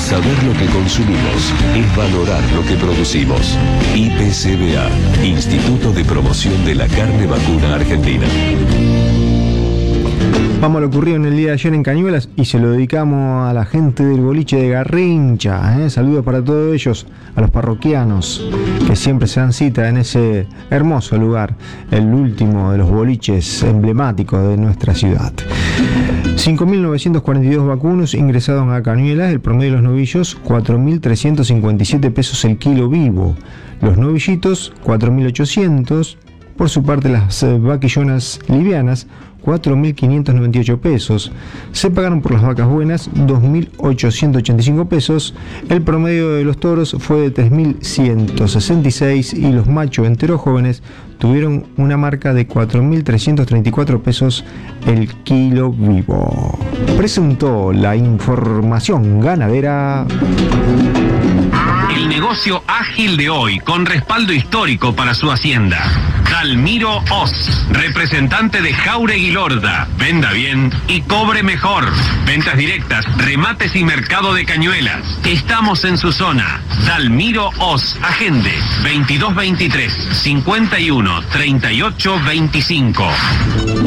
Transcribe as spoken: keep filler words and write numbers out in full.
Saber lo que consumimos es valorar lo que producimos. I P C B A, Instituto de Promoción de la Carne Vacuna Argentina. Vamos a lo ocurrido en el día de ayer en Cañuelas y se lo dedicamos a la gente del boliche de Garrincha. ¿eh? Saludos para todos ellos, a los parroquianos que siempre se dan cita en ese hermoso lugar, el último de los boliches emblemáticos de nuestra ciudad. cinco mil novecientos cuarenta y dos vacunos ingresados a Cañuelas, el promedio de los novillos cuatro mil trescientos cincuenta y siete pesos el kilo vivo, los novillitos cuatro mil ochocientos. Por su parte, las eh, vaquillonas livianas, cuatro mil quinientos noventa y ocho pesos. Se pagaron por las vacas buenas, dos mil ochocientos ochenta y cinco pesos. El promedio de los toros fue de tres mil ciento sesenta y seis y los machos enteros jóvenes tuvieron una marca de cuatro mil trescientos treinta y cuatro pesos el kilo vivo. Presentó la información ganadera. El negocio ágil de hoy, con respaldo histórico para su hacienda. Dalmiro Oz, representante de Jáuregui Lorda. Venda bien y cobre mejor. Ventas directas, remates y mercado de Cañuelas. Estamos en su zona. Dalmiro Oz, agende veintidós veintitrés, cincuenta y uno, treinta y ocho veinticinco.